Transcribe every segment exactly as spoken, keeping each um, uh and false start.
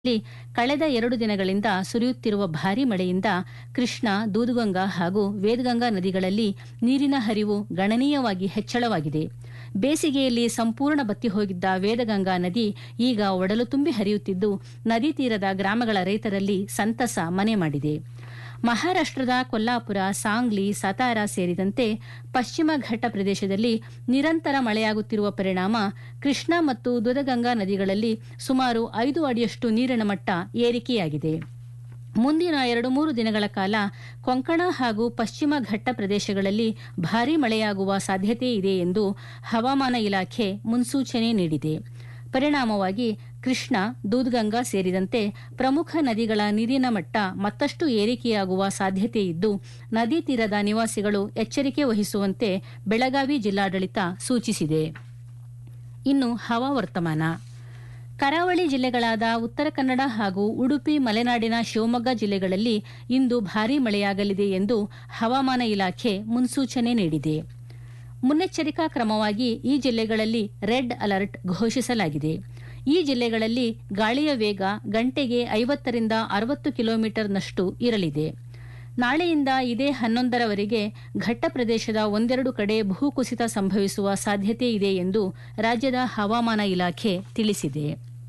ಕಳೆದ ಎರಡು ದಿನಗಳಿಂದ ಸುರಿಯುತ್ತಿರುವ ಭಾರೀ ಮಳೆಯಿಂದ ಕೃಷ್ಣಾ, ದೂದಗಂಗಾ ಹಾಗೂ ವೇದಗಂಗಾ ನದಿಗಳಲ್ಲಿ ನೀರಿನ ಹರಿವು ಗಣನೀಯವಾಗಿ ಹೆಚ್ಚಳವಾಗಿದೆ. ಬೇಸಿಗೆಯಲ್ಲಿ ಸಂಪೂರ್ಣ ಬತ್ತಿ ಹೋಗಿದ್ದ ವೇದಗಂಗಾ ನದಿ ಈಗ ಒಡಲು ತುಂಬಿ ಹರಿಯುತ್ತಿದ್ದು, ನದಿ ತೀರದ ಗ್ರಾಮಗಳ ರೈತರಲ್ಲಿ ಸಂತಸ ಮನೆ ಮಾಡಿದೆ. ಮಹಾರಾಷ್ಟದ ಕೊಲ್ಲಾಪುರ, ಸಾಂಗ್ಲಿ, ಸತಾರಾ ಸೇರಿದಂತೆ ಪಶ್ಚಿಮ ಘಟ್ಟ ಪ್ರದೇಶದಲ್ಲಿ ನಿರಂತರ ಮಳೆಯಾಗುತ್ತಿರುವ ಪರಿಣಾಮ ಕೃಷ್ಣಾ ಮತ್ತು ದೂದಗಂಗಾ ನದಿಗಳಲ್ಲಿ ಸುಮಾರು ಐದು ಅಡಿಯಷ್ಟು ನೀರಿನ ಮಟ್ಟ ಏರಿಕೆಯಾಗಿದೆ. ಮುಂದಿನ ಎರಡು ಮೂರು ದಿನಗಳ ಕಾಲ ಕೊಂಕಣ ಹಾಗೂ ಪಶ್ಚಿಮ ಘಟ್ಟ ಪ್ರದೇಶಗಳಲ್ಲಿ ಭಾರೀ ಮಳೆಯಾಗುವ ಸಾಧ್ಯತೆ ಇದೆ ಎಂದು ಹವಾಮಾನ ಇಲಾಖೆ ಮುನ್ಸೂಚನೆ ನೀಡಿದೆ. ಪರಿಣಾಮವಾಗಿ ಕೃಷ್ಣಾ, ದೂದಗಂಗಾ ಸೇರಿದಂತೆ ಪ್ರಮುಖ ನದಿಗಳ ನೀರಿನ ಮಟ್ಟ ಮತ್ತಷ್ಟು ಏರಿಕೆಯಾಗುವ ಸಾಧ್ಯತೆ ಇದ್ದು, ನದಿ ತೀರದ ನಿವಾಸಿಗಳು ಎಚ್ಚರಿಕೆ ವಹಿಸುವಂತೆ ಬೆಳಗಾವಿ ಜಿಲ್ಲಾಡಳಿತ ಸೂಚಿಸಿದೆ. ಇನ್ನು ಹವಾವರ್ತಮಾನ. ಕರಾವಳಿ ಜಿಲ್ಲೆಗಳಾದ ಉತ್ತರ ಕನ್ನಡ ಹಾಗೂ ಉಡುಪಿ, ಮಲೆನಾಡಿನ ಶಿವಮೊಗ್ಗ ಜಿಲ್ಲೆಗಳಲ್ಲಿ ಇಂದು ಭಾರೀ ಮಳೆಯಾಗಲಿದೆ ಎಂದು ಹವಾಮಾನ ಇಲಾಖೆ ಮುನ್ಸೂಚನೆ ನೀಡಿದೆ. ಮುನ್ನೆಚ್ಚರಿಕಾ ಕ್ರಮವಾಗಿ ಈ ಜಿಲ್ಲೆಗಳಲ್ಲಿ ರೆಡ್ ಅಲರ್ಟ್ ಘೋಷಿಸಲಾಗಿದೆ. ಈ ಜಿಲ್ಲೆಗಳಲ್ಲಿ ಗಾಳಿಯ ವೇಗ ಗಂಟೆಗೆ ಐವತ್ತರಿಂದ ಅರವತ್ತು ಕಿಲೋಮೀಟರ್ನಷ್ಟು ಇರಲಿದೆ. ನಾಳೆಯಿಂದ ಇದೇ ಹನ್ನೊಂದರವರೆಗೆ ಘಟ್ಟ ಪ್ರದೇಶದ ಒಂದೆರಡು ಕಡೆ ಭೂಕುಸಿತ ಸಂಭವಿಸುವ ಸಾಧ್ಯತೆ ಇದೆ ಎಂದು ರಾಜ್ಯದ ಹವಾಮಾನ ಇಲಾಖೆ ತಿಳಿಸಿದೆ.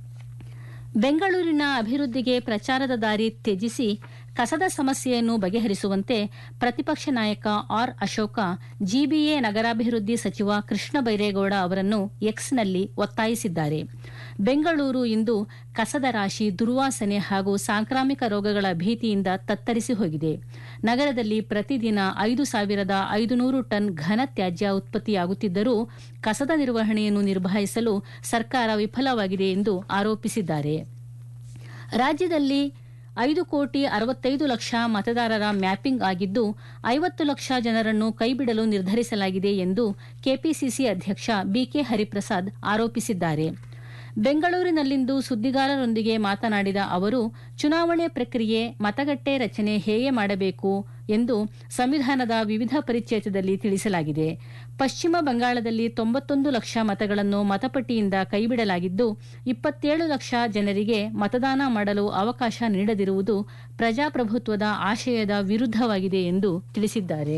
ಬೆಂಗಳೂರಿನ ಅಭಿವೃದ್ಧಿಗೆ ಪ್ರಚಾರದ ದಾರಿ ತ್ಯಜಿಸಿ ಕಸದ ಸಮಸ್ಯೆಯನ್ನು ಬಗೆಹರಿಸುವಂತೆ ಪ್ರತಿಪಕ್ಷ ನಾಯಕ ಆರ್ ಅಶೋಕ ಜಿಬಿಎ ನಗರಾಭಿವೃದ್ಧಿ ಸಚಿವ ಕೃಷ್ಣ ಬೈರೇಗೌಡ ಅವರನ್ನು ಎಕ್ಸ್ನಲ್ಲಿ ಒತ್ತಾಯಿಸಿದ್ದಾರೆ. ಬೆಂಗಳೂರು ಇಂದು ಕಸದ ರಾಶಿ, ದುರ್ವಾಸನೆ ಹಾಗೂ ಸಾಂಕ್ರಾಮಿಕ ರೋಗಗಳ ಭೀತಿಯಿಂದ ತತ್ತರಿಸಿ ಹೋಗಿದೆ. ನಗರದಲ್ಲಿ ಪ್ರತಿದಿನ ಐದು ಸಾವಿರದ ಐದುನೂರು ಟನ್ ಘನ ತ್ಯಾಜ್ಯ ಉತ್ಪತ್ತಿಯಾಗುತ್ತಿದ್ದರೂ ಕಸದ ನಿರ್ವಹಣೆಯನ್ನು ನಿರ್ವಹಿಸಲು ಸರ್ಕಾರ ವಿಫಲವಾಗಿದೆ ಎಂದು ಆರೋಪಿಸಿದ್ದಾರೆ. ರಾಜ್ಯದಲ್ಲಿ ಐದು ಕೋಟಿ ಅರವತ್ತೈದು ಲಕ್ಷ ಮತದಾರರ ಮ್ಯಾಪಿಂಗ್ ಆಗಿದ್ದು, ಐವತ್ತು ಲಕ್ಷ ಜನರನ್ನು ಕೈಬಿಡಲು ನಿರ್ಧರಿಸಲಾಗಿದೆ ಎಂದು ಕೆಪಿಸಿಸಿ ಅಧ್ಯಕ್ಷ ಬಿಕೆ ಹರಿಪ್ರಸಾದ್ ಆರೋಪಿಸಿದ್ದಾರೆ. ಬೆಂಗಳೂರಿನಲ್ಲಿಂದು ಸುದ್ದಿಗಾರರೊಂದಿಗೆ ಮಾತನಾಡಿದ ಅವರು, ಚುನಾವಣೆ ಪ್ರಕ್ರಿಯೆ, ಮತಗಟ್ಟೆ ರಚನೆ ಹೇಗೆ ಮಾಡಬೇಕು ಎಂದು ಸಂವಿಧಾನದ ವಿವಿಧ ಪರಿಚ್ಛೇದದಲ್ಲಿ ತಿಳಿಸಲಾಗಿದೆ. ಪಶ್ಚಿಮ ಬಂಗಾಳದಲ್ಲಿ ತೊಂಬತ್ತೊಂದು ಲಕ್ಷ ಮತಗಳನ್ನು ಮತಪಟ್ಟಿಯಿಂದ ಕೈಬಿಡಲಾಗಿದ್ದು, ಇಪ್ಪತ್ತೇಳು ಲಕ್ಷ ಜನರಿಗೆ ಮತದಾನ ಮಾಡಲು ಅವಕಾಶ ನೀಡದಿರುವುದು ಪ್ರಜಾಪ್ರಭುತ್ವದ ಆಶಯದ ವಿರುದ್ಧವಾಗಿದೆ ಎಂದು ತಿಳಿಸಿದ್ದಾರೆ.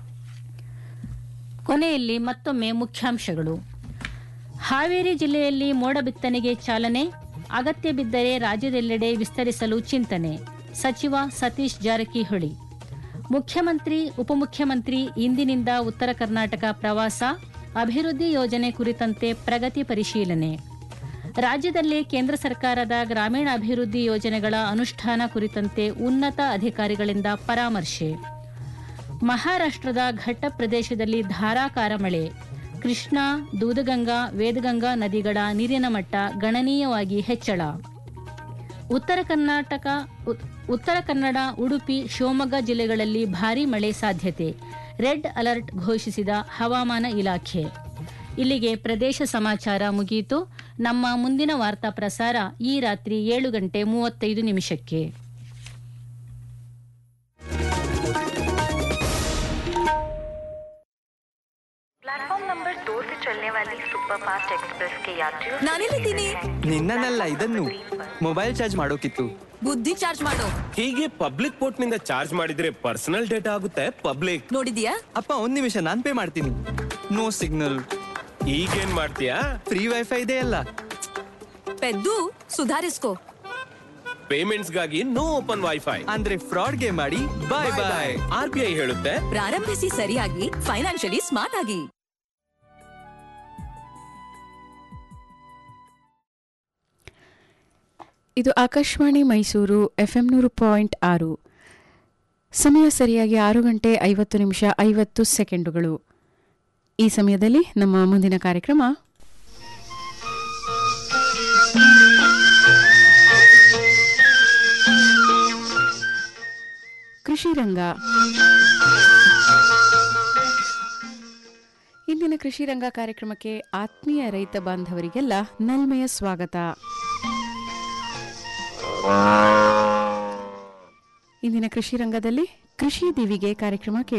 ಕೊನೆಯಲ್ಲಿ ಮತ್ತೊಮ್ಮೆ ಮುಖ್ಯಾಂಶಗಳು. ಹಾವೇರಿ ಜಿಲ್ಲೆಯಲ್ಲಿ ಮೋಡ ಬಿತ್ತನೆಗೆ ಚಾಲನೆ, ಅಗತ್ಯ ಬಿದ್ದರೆ ರಾಜ್ಯದೆಲ್ಲೆಡೆ ವಿಸ್ತರಿಸಲು ಚಿಂತನೆ. ಸಚಿವ ಸತೀಶ್ ಜಾರಕಿಹೊಳಿ. ಮುಖ್ಯಮಂತ್ರಿ, ಉಪಮುಖ್ಯಮಂತ್ರಿ ಇಂದಿನಿಂದ ಉತ್ತರ ಕರ್ನಾಟಕ ಪ್ರವಾಸ, ಅಭಿವೃದ್ಧಿ ಯೋಜನೆ ಕುರಿತಂತೆ ಪ್ರಗತಿ ಪರಿಶೀಲನೆ. ರಾಜ್ಯದಲ್ಲಿ ಕೇಂದ್ರ ಸರ್ಕಾರದ ಗ್ರಾಮೀಣಾಭಿವೃದ್ಧಿ ಯೋಜನೆಗಳ ಅನುಷ್ಠಾನ ಕುರಿತಂತೆ ಉನ್ನತ ಅಧಿಕಾರಿಗಳಿಂದ ಪರಾಮರ್ಶೆ. ಮಹಾರಾಷ್ಟದ ಘಟ್ಟ ಪ್ರದೇಶದಲ್ಲಿ ಧಾರಾಕಾರ ಮಳೆ. ಕೃಷ್ಣಾ, ದೂದಗಂಗಾ, ವೇದಗಂಗಾ ನದಿಗಳ ನೀರಿನ ಮಟ್ಟ ಗಣನೀಯವಾಗಿ ಹೆಚ್ಚಳ. ಉತ್ತರ ಕರ್ನಾಟಕ ಉತ್ತರ ಕನ್ನಡ, ಉಡುಪಿ, ಶಿವಮೊಗ್ಗ ಜಿಲ್ಲೆಗಳಲ್ಲಿ ಭಾರೀ ಮಳೆ ಸಾಧ್ಯತೆ. ರೆಡ್ ಅಲರ್ಟ್ ಘೋಷಿಸಿದ ಹವಾಮಾನ ಇಲಾಖೆ. ಇಲ್ಲಿಗೆ ಪ್ರದೇಶ ಸಮಾಚಾರ ಮುಗಿಯಿತು. ನಮ್ಮ ಮುಂದಿನ ವಾರ್ತಾ ಪ್ರಸಾರ ಈ ರಾತ್ರಿ ಏಳು ಗಂಟೆ ಮೂವತ್ತೈದು ನಿಮಿಷಕ್ಕೆ. ನಾನಿಲ್ಲಿದ್ದೀನಿ. ನಿನ್ನನ್ನಲ್ಲ, ಇದನ್ನು ಮೊಬೈಲ್ ಚಾರ್ಜ್ ಮಾಡೋಕಿತ್ತು. ಬುದ್ಧಿ ಚಾರ್ಜ್ ಮಾಡೋ. ಹೀಗೆ ಪಬ್ಲಿಕ್ ಪೋರ್ಟ್ ನಿಂದ ಚಾರ್ಜ್ ಮಾಡಿದ್ರೆ ಪರ್ಸನಲ್ ಡೇಟಾ ಆಗುತ್ತೆ ಪಬ್ಲಿಕ್. ನೋಡಿದ್ಯಾ? ಅಪ್ಪ ಒಂದ್ ನಿಮಿಷ, ನಾನ್ ಪೇ ಮಾಡ್ತೀನಿ. No signal. ಈಗೇನ್ ಮಾಡ್ತೀಯಾ? ಫ್ರೀ ವೈಫೈ ಇದೆ ಅಲ್ಲ. ಪೆದ್ದು ಸುಧಾರಿಸ್ಕೋ. ಪೇಮೆಂಟ್ಸ್ ಗಾಗಿ ನೋ ಓಪನ್ ವೈಫೈ ಅಂದ್ರೆ ಫ್ರಾಡ್ ಗೆ ಮಾಡಿ ಬಾಯ್ ಬಾಯ್. ಆರ್ ಬಿ ಐ ಹೇಳುತ್ತೆ, ಪ್ರಾರಂಭಿಸಿ ಸರಿಯಾಗಿ, ಫೈನಾನ್ಷಿಯಲಿ ಸ್ಮಾರ್ಟ್ ಆಗಿ. ಇದು ಆಕಾಶವಾಣಿ ಮೈಸೂರು ಎಫ್ಎಂ ನೂರು ಪಾಯಿಂಟ್ ಆರು. ಸಮಯ ಸರಿಯಾಗಿ ಆರು ಗಂಟೆ ಐವತ್ತು ನಿಮಿಷ ಐವತ್ತು ಸೆಕೆಂಡುಗಳು. ಈ ಸಮಯದಲ್ಲಿ ನಮ್ಮ ಮುಂದಿನ ಕಾರ್ಯಕ್ರಮ ಕೃಷಿ ರಂಗ. ಇಂದಿನ ಕೃಷಿ ರಂಗ ಕಾರ್ಯಕ್ರಮಕ್ಕೆ ಆತ್ಮೀಯ ರೈತ ಬಾಂಧವರಿಗೆಲ್ಲ ನಲ್ಮೆಯ ಸ್ವಾಗತ. ಇಂದಿನ ಕೃಷಿ ರಂಗದಲ್ಲಿ ಕೃಷಿ ದಿವಿಗೆ ಕಾರ್ಯಕ್ರಮ